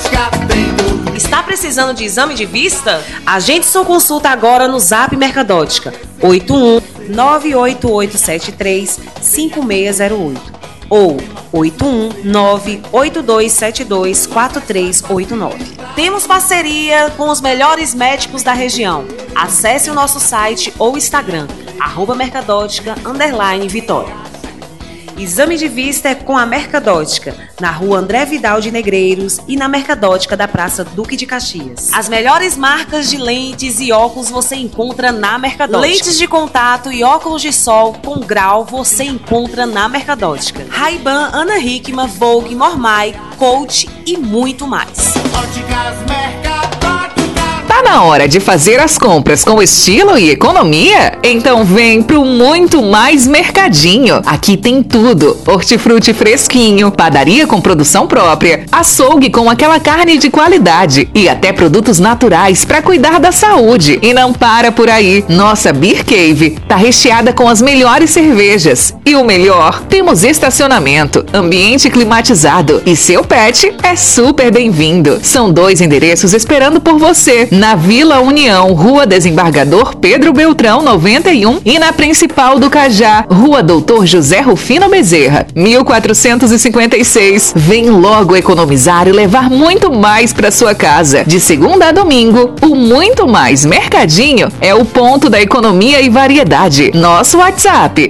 Mercadótica tem tudo. Está precisando de exame de vista? Agende sua consulta agora no Zap Mercadótica 81 98873 5608 ou 81 98272 4389. Temos parceria com os melhores médicos da região. Acesse o nosso site ou Instagram @mercadótica_Vitória. Exame de vista é com a Mercadótica, na rua André Vidal de Negreiros e na Mercadótica da Praça Duque de Caxias. As melhores marcas de lentes e óculos você encontra na Mercadótica. Lentes de contato e óculos de sol com grau você encontra na Mercadótica. Ray-Ban, Ana Hickman, Vogue, Mormai, Coach e muito mais. Óticas Mercadótica. Tá na hora de fazer as compras com estilo e economia? Então vem pro Muito Mais Mercadinho. Aqui tem tudo: hortifruti fresquinho, padaria com produção própria, açougue com aquela carne de qualidade e até produtos naturais para cuidar da saúde. E não para por aí. Nossa Beer Cave tá recheada com as melhores cervejas. E o melhor, temos estacionamento, ambiente climatizado e seu pet é super bem-vindo. São 2 endereços esperando por você. Na Vila União, Rua Desembargador Pedro Beltrão, 91 e na Principal do Cajá, Rua Doutor José Rufino Bezerra, 1456. Vem logo economizar e levar muito mais para sua casa. De segunda a domingo, o Muito Mais Mercadinho é o ponto da economia e variedade. Nosso WhatsApp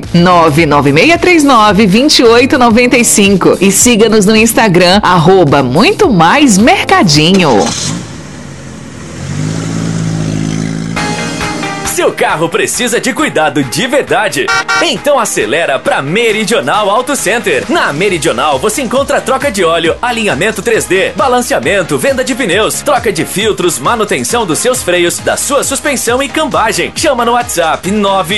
996392895 e siga-nos no Instagram @Muito Mais Mercadinho. Seu carro precisa de cuidado de verdade? Então acelera para Meridional Auto Center. Na Meridional você encontra troca de óleo, alinhamento 3D, balanceamento, venda de pneus, troca de filtros, manutenção dos seus freios, da sua suspensão e cambagem. Chama no WhatsApp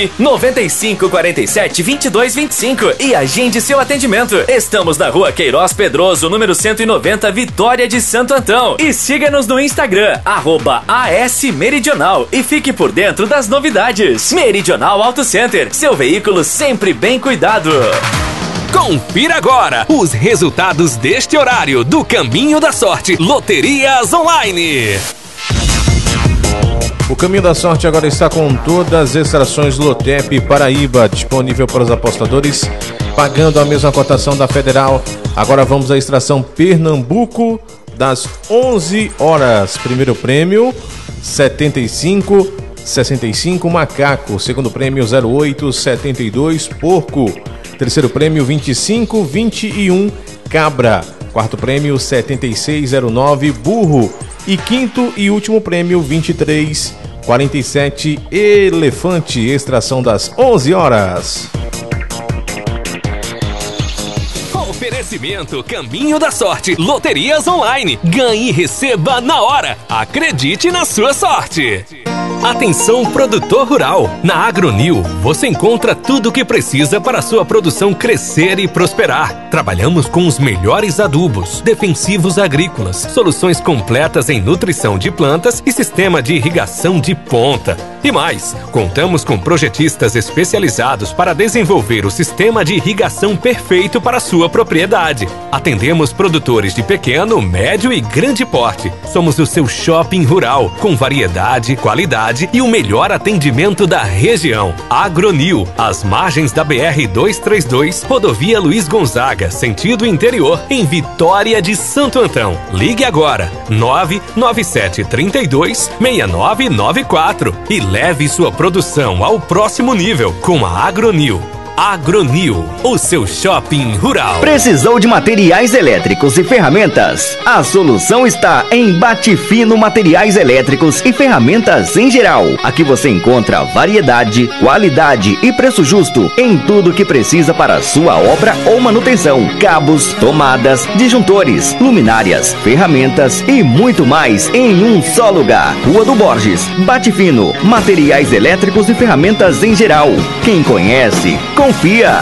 995472225 e agende seu atendimento. Estamos na Rua Queiroz Pedroso, número 190, Vitória de Santo Antão. E siga-nos no Instagram @ASMeridional e fique por dentro das novidades. Meridional Auto Center, seu veículo sempre bem cuidado. Confira agora os resultados deste horário do Caminho da Sorte Loterias Online. O Caminho da Sorte agora está com todas as extrações Lotep Paraíba, disponível para os apostadores, pagando a mesma cotação da Federal. Agora vamos à extração Pernambuco, das 11 horas. Primeiro prêmio, 65 macaco. Segundo prêmio 0872 porco. Terceiro prêmio 2521 cabra. Quarto prêmio 7609 burro. E quinto e último prêmio 2347 elefante. Extração das 11 horas. Oferecimento Caminho da Sorte Loterias Online. Ganhe e receba na hora. Acredite na sua sorte. Atenção produtor rural, na Agronil você encontra tudo o que precisa para a sua produção crescer e prosperar. Trabalhamos com os melhores adubos, defensivos agrícolas, soluções completas em nutrição de plantas e sistema de irrigação de ponta. E mais, contamos com projetistas especializados para desenvolver o sistema de irrigação perfeito para a sua propriedade. Atendemos produtores de pequeno, médio e grande porte. Somos o seu shopping rural, com variedade, qualidade e o melhor atendimento da região. Agronil, às margens da BR-232, Rodovia Luiz Gonzaga, sentido interior, em Vitória de Santo Antão. Ligue agora, 99732-6994 e leve sua produção ao próximo nível com a Agronil. Agronil, o seu shopping rural. Precisou de materiais elétricos e ferramentas? A solução está em Batifino Materiais Elétricos e Ferramentas em geral. Aqui você encontra variedade, qualidade e preço justo em tudo que precisa para a sua obra ou manutenção. Cabos, tomadas, disjuntores, luminárias, ferramentas e muito mais em um só lugar. Rua do Borges, Batifino Materiais Elétricos e Ferramentas em geral. Quem conhece, confia.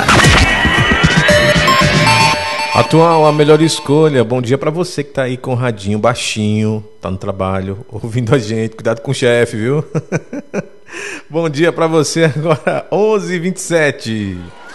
Atual, a melhor escolha. Bom dia pra você que tá aí com o radinho baixinho, tá no trabalho, ouvindo a gente. Cuidado com o chefe, viu? Bom dia pra você agora, 11h27.